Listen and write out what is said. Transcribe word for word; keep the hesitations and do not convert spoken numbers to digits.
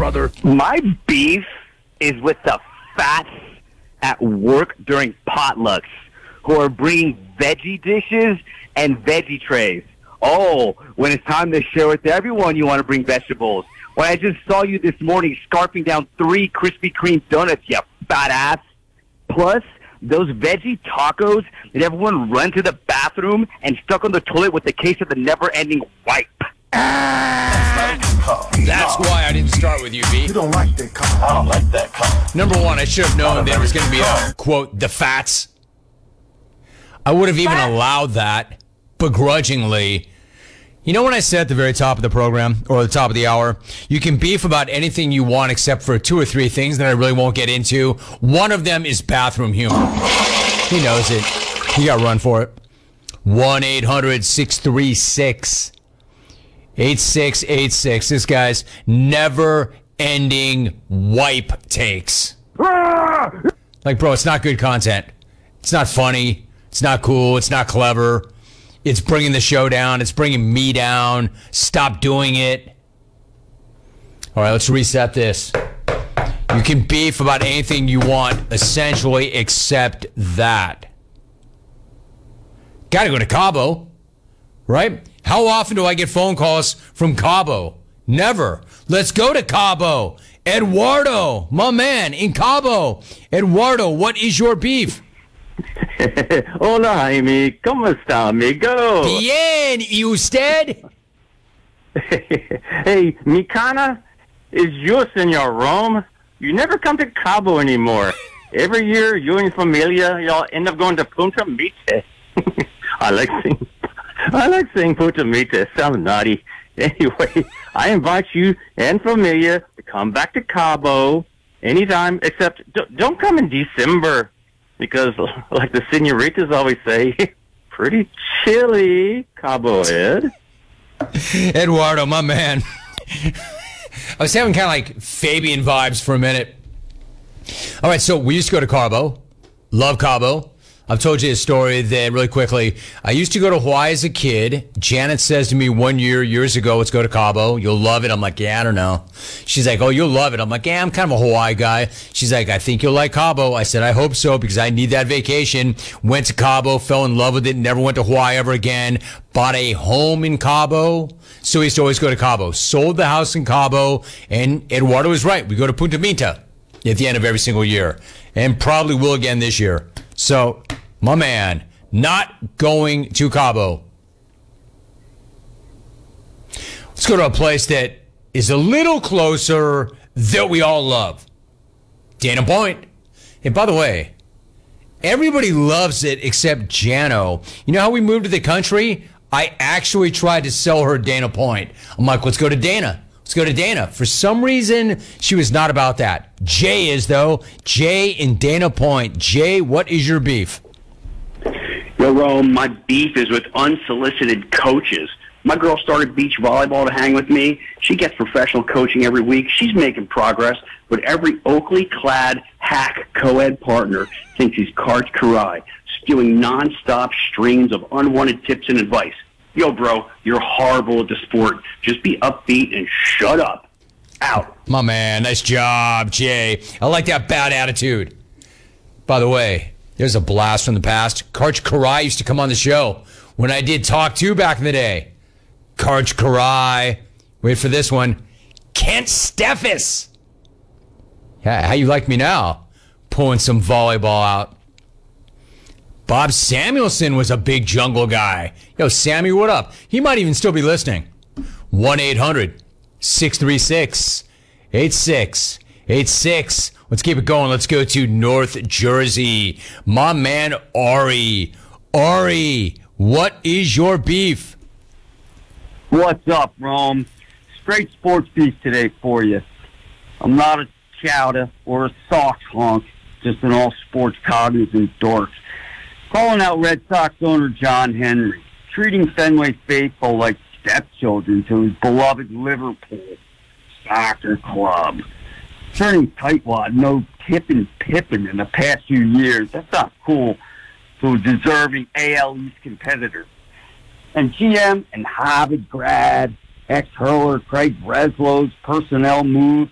brother. My beef is with the fats at work during potlucks who are bringing veggie dishes and veggie trays. Oh, when it's time to share with everyone, you want to bring vegetables. When I just saw you this morning scarfing down three Krispy Kreme donuts, you fat ass. Plus, those veggie tacos that everyone run to the bathroom and stuck on the toilet with the case of the never-ending wipe. That's why I didn't start with you, B. You don't like that car. I don't like that car. Number one, I should have known there was going to be a, quote, the fats. I would have even allowed that begrudgingly. You know when I said at the very top of the program, or the top of the hour, you can beef about anything you want except for two or three things that I really won't get into. One of them is bathroom humor. He knows it. He got run for it. one eight hundred six three six eight six eight six. This guy's never-ending wipe takes. Like, bro, it's not good content. It's not funny. It's not cool. It's not clever. It's bringing the show down. It's bringing me down. Stop doing it. All right, let's reset this. You can beef about anything you want, essentially, except that. Gotta go to Cabo, right? How often do I get phone calls from Cabo? Never. Let's go to Cabo. Eduardo, my man, in Cabo. Eduardo, what is your beef? Hola, Jaime. ¿Cómo está, amigo? Bien, ¿y usted? Hey, mi cana is you, Senor Rome. You never come to Cabo anymore. Every year, you and your familia, y'all end up going to Punta Mita. I like saying, I like saying Punta Mita. It sounds naughty. Anyway, I invite you and familia to come back to Cabo anytime, except don't, don't come in December. Because, like the senoritas always say, pretty chilly, Cabo Ed. Eduardo, my man. I was having kind of like Fabian vibes for a minute. All right, so we used to go to Cabo. Love Cabo. I've told you a story that really quickly. I used to go to Hawaii as a kid. Janet says to me one year, years ago, let's go to Cabo. You'll love it. I'm like, yeah, I don't know. She's like, oh, you'll love it. I'm like, yeah, I'm kind of a Hawaii guy. She's like, I think you'll like Cabo. I said, I hope so because I need that vacation. Went to Cabo, fell in love with it, never went to Hawaii ever again. Bought a home in Cabo. So we used to always go to Cabo. Sold the house in Cabo. And Eduardo was right. We go to Punta Mita at the end of every single year. And probably will again this year. So, my man, not going to Cabo. Let's go to a place that is a little closer that we all love. Dana Point. And by the way, everybody loves it except Jano. You know how we moved to the country? I actually tried to sell her Dana Point. I'm like, let's go to Dana. Let's go to Dana. For some reason, she was not about that. Jay is, though. Jay in Dana Point. Jay, what is your beef? Yo, Rome, my beef is with unsolicited coaches. My girl started beach volleyball to hang with me. She gets professional coaching every week. She's making progress, but every Oakley-clad hack co-ed partner thinks he's Karch Karai, spewing nonstop streams of unwanted tips and advice. Yo, bro, you're horrible at the sport. Just be upbeat and shut up. Out. My man, nice job, Jay. I like that bad attitude. By the way, there's a blast from the past. Karch Karai used to come on the show when I did Talk two back in the day. Karch Karai. Wait for this one. Kent Steffes. Yeah, how you like me now? Pulling some volleyball out. Bob Samuelson was a big jungle guy. Yo, Sammy, what up? He might even still be listening. one eight hundred six three six eight six eight six. Let's keep it going. Let's go to North Jersey. My man, Ari. Ari, what is your beef? What's up, Rome? Straight sports beef today for you. I'm not a chowder or a Sox honk, just an all-sports cognizant dork. Calling out Red Sox owner John Henry, treating Fenway faithful like stepchildren to his beloved Liverpool soccer club. Turning tightwad, no tipping Pippin in the past few years. That's not cool to a deserving A L East competitor. And G M and Harvard grad, ex-hurler Craig Breslow's personnel move